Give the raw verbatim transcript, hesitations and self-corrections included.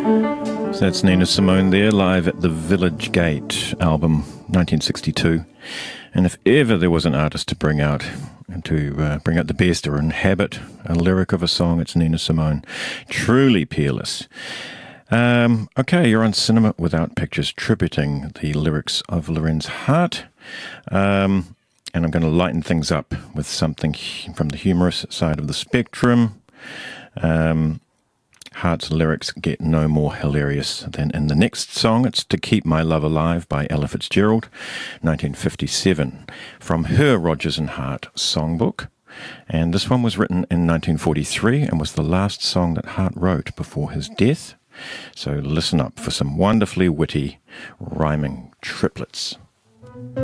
So that's Nina Simone there, live at the Village Gate album, nineteen sixty-two. And if ever there was an artist to bring out, and to uh, bring out the best or inhabit a lyric of a song, it's Nina Simone. Truly peerless. Um, okay, you're on Cinema Without Pictures, tributing the lyrics of Lorenz Hart. Um, and I'm going to lighten things up with something from the humorous side of the spectrum. Um, Hart's lyrics get no more hilarious than in the next song. It's To Keep My Love Alive by Ella Fitzgerald, nineteen fifty-seven, from her Rodgers and Hart songbook. And this one was written in nineteen forty-three and was the last song that Hart wrote before his death. So listen up for some wonderfully witty rhyming triplets.